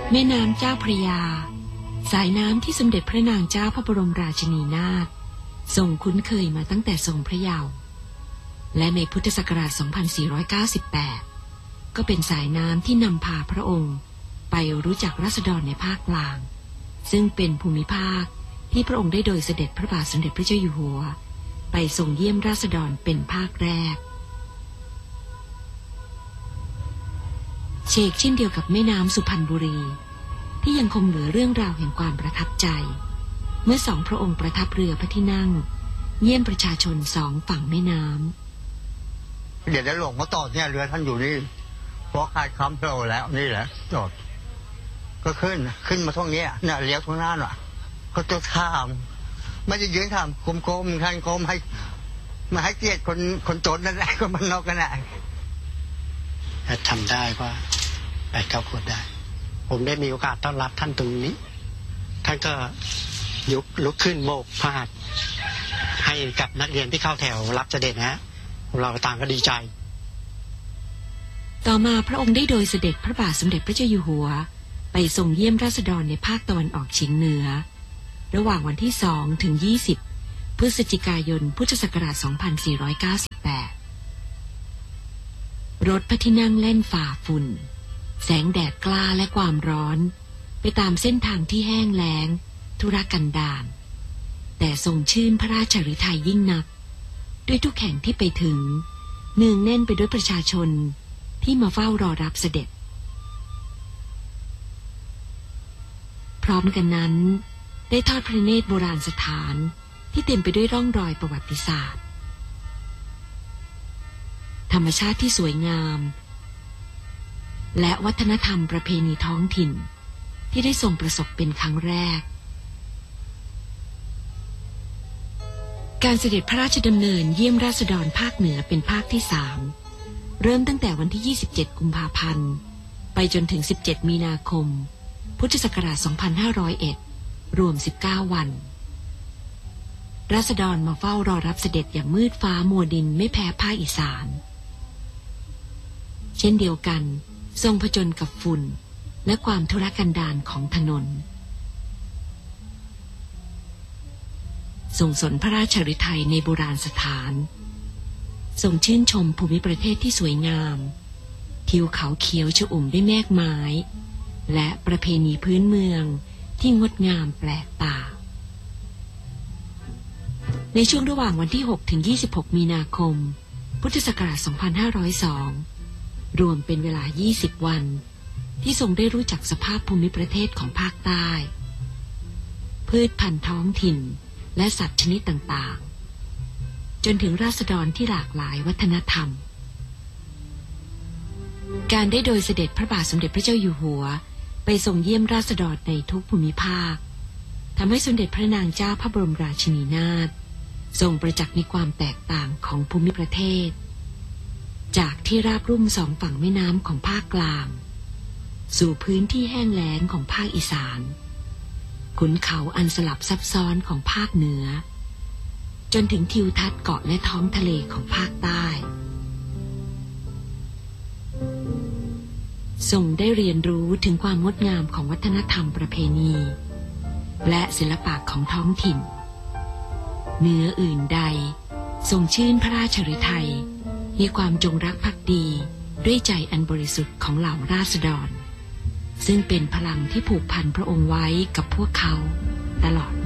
แม่น้ำเจ้าพระยาสายน้ำที่สมเด็จพระนางเจ้าพระบรมราชินีนาถทรงคุ้นเคยมาตั้งแต่ทรงพระเยาว์และในพุทธศักราช 2498 ก็เป็นสายน้ำที่นำพาพระองค์ไปรู้จักราษฎรในภาคกลางซึ่งเป็นภูมิภาคที่พระองค์ได้โดยเสด็จพระบาทสมเด็จพระเจ้าอยู่หัวไปทรงเยี่ยมราษฎรเป็นภาคแรกเชกเช่นเดียวกับแม่น้ำสุพรรณบุรีที่ยังคงเหลือเรื่องราวแห่งความประทับใจเมื่อสองพระองค์ประทับเรือพระที่นั่งเยี่ยมประชาชนสองฝั่งแม่น้ำเดี๋ยวหลวงพ่อต่อเนี่ยเรือท่านอยู่นี่พอขาดคำโผล่แล้วนี่แหละจอดก็ขึ้นมาตรงนี้เนี่ยเลี้ยวตรงหน้าหน่ะก็จะถามไม่จะยืนถามกลมๆท่านกลมให้มาให้เกียรติคนจนนั่นแหละก็มันนอกกันแหละทำได้ก็8-9 ขวดได้ผมได้มีโอกาสต้อนรับท่านตรงนี้ท่านก็ลุกขึ้นโบกพาดให้กับนักเรียนที่เข้าแถวรับเสด็จนะเราต่างก็ดีใจต่อมาพระองค์ได้โดยเสด็จพระบาทสมเด็จพระเจ้าอยู่หัวไปทรงเยี่ยมราษฎรในภาคตะวันออกเฉียงเหนือระหว่างวันที่2 ถึง 20 พฤศจิกายนพุทธศักราช 2498 รถพระที่นั่งแล่นฝ่าฝุ่นแสงแดดกล้าและความร้อนไปตามเส้นทางที่แห้งแล้งทุรกันดารแต่ทรงชื่นพระราชฤทัยยิ่งนักด้วยทุกแห่งที่ไปถึงเนืองแน่นไปด้วยประชาชนที่มาเฝ้ารอรับเสด็จพร้อมกันนั้นได้ทอดพระเนตรโบราณสถานที่เต็มไปด้วยร่องรอยประวัติศาสตร์ธรรมชาติที่สวยงามและวัฒนธรรมประเพณีท้องถิ่นที่ได้ทรงประสบเป็นครั้งแรกการเสด็จพระราชดำเนินเยี่ยมราษฎรภาคเหนือเป็นภาคที่3เริ่มตั้งแต่วันที่27 กุมภาพันธ์ไปจนถึง17 มีนาคมพุทธศักราช 2501 รวม19 วันราษฎรมาเฝ้ารอรับเสด็จอย่างมืดฟ้ามัวดินไม่แพ้ภาคอีสานเช่นเดียวกันทรงผจญกับฝุ่นและความทุรกันดารของถนนทรงสนพระราชฤทัยในโบราณสถานทรงชื่นชมภูมิประเทศที่สวยงามทิวเขาเขียวชอุ่มด้วยแมกไม้และประเพณีพื้นเมืองที่งดงามแปลกตาในช่วงระหว่างวันที่6 ถึง 26 มีนาคมพุทธศักราช 2502 รวมเป็นเวลา20 วันที่ทรงได้รู้จักสภาพภูมิประเทศของภาคใต้พืชพันธุ์ท้องถิ่นและสัตว์ชนิดต่างๆจนถึงราษฎรที่หลากหลายวัฒนธรรมการได้โดยเสด็จพระบาทสมเด็จพระเจ้าอยู่หัวไปทรงเยี่ยมราษฎรในทุกภูมิภาคทำให้สมเด็จพระนางเจ้าพระบรมราชินีนาถทรงประจักษ์ในความแตกต่างของภูมิประเทศจากที่ราบรุ่มสองฝั่งแม่น้ำของภาคกลางสู่พื้นที่แห้งแล้งของภาคอีสานขุนเขาอันสลับซับซ้อนของภาคเหนือจนถึงทิวทัศน์เกาะและท้องทะเลของภาคใต้ทรงได้เรียนรู้ถึงความงดงามของวัฒนธรรมประเพณีและศิลปะของท้องถิ่นเหนืออื่นใดทรงชื่นพระราชฤทัยในความจงรักภักดีด้วยใจอันบริสุทธิ์ของเหล่าราษฎรซึ่งเป็นพลังที่ผูกพันพระองค์ไว้กับพวกเขาตลอด